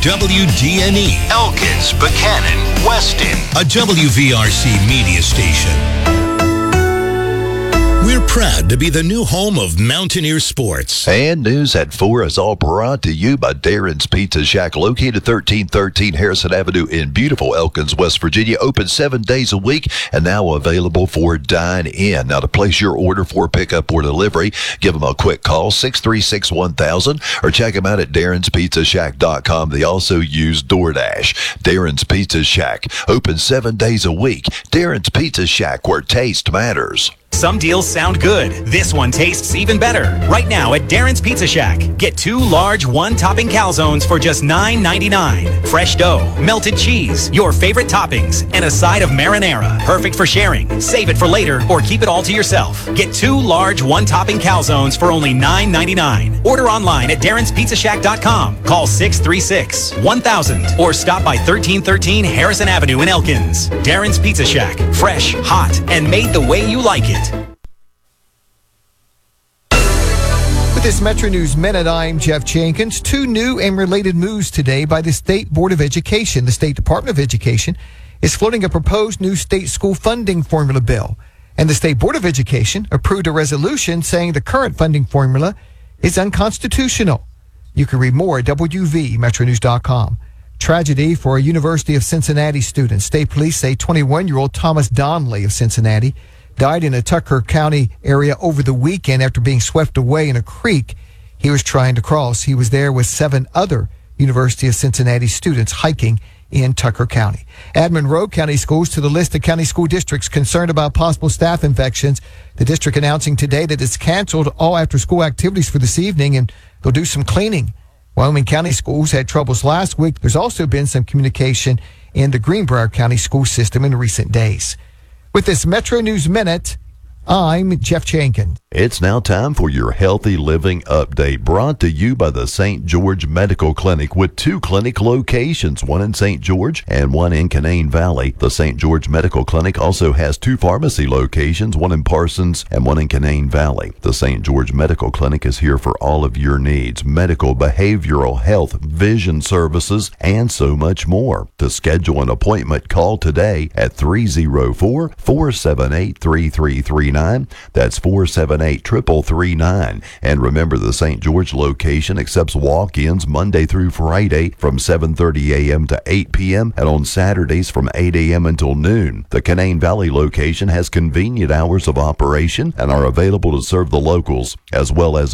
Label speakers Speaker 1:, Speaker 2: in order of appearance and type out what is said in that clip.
Speaker 1: WDNE, Elkins, Buchanan, Weston, a WVRC media station. We're proud to be the new home of Mountaineer Sports.
Speaker 2: And News at 4 is all brought to you by Darren's Pizza Shack, located 1313 Harrison Avenue in beautiful Elkins, West Virginia. Open 7 days a week and now available for dine-in. Now, to place your order for pickup or delivery, give them a quick call, 636-1000, or check them out at darrenspizzashack.com. They also use DoorDash. Darren's Pizza Shack, open 7 days a week. Darren's Pizza Shack, where taste matters.
Speaker 3: Some deals sound good. This one tastes even better. Right now at Darren's Pizza Shack, get 2 large one-topping calzones for just $9.99. Fresh dough, melted cheese, your favorite toppings, and a side of marinara. Perfect for sharing. Save it for later or keep it all to yourself. Get 2 large one-topping calzones for only $9.99. Order online at darrenspizzashack.com. Call 636-1000 or stop by 1313 Harrison Avenue in Elkins. Darren's Pizza Shack. Fresh, hot, and made the way you like it.
Speaker 4: With this Metro News Minute, I'm Jeff Jenkins. 2 new and related moves today by the State Board of Education. The State Department of Education is floating a proposed new state school funding formula bill. And the State Board of Education approved a resolution saying the current funding formula is unconstitutional. You can read more at WVMetroNews.com. Tragedy for a University of Cincinnati student. State police say 21-year-old Thomas Donnelly of Cincinnati died in a Tucker County area over the weekend after being swept away in a creek he was trying to cross. He was there with 7 other University of Cincinnati students hiking in Tucker County. Add Monroe County Schools to the list of county school districts concerned about possible staph infections. The district announcing today that it's canceled all after-school activities for this evening, and they'll do some cleaning. Wyoming County Schools had troubles last week. There's also been some communication in the Greenbrier County school system in recent days. With this Metro News Minute, I'm Jeff Jenkins.
Speaker 2: It's now time for your Healthy Living Update, brought to you by the St. George Medical Clinic, with 2 clinic locations, one in St. George and one in Canaan Valley. The St. George Medical Clinic also has 2 pharmacy locations, one in Parsons and one in Canaan Valley. The St. George Medical Clinic is here for all of your needs: medical, behavioral health, vision services, and so much more. To schedule an appointment, call today at 304-478-3339. That's 478-3339. And remember, the St. George location accepts walk-ins Monday through Friday from 7:30 a.m. to 8 p.m. and on Saturdays from 8 a.m. until noon. The Canaan Valley location has convenient hours of operation and are available to serve the locals, as well as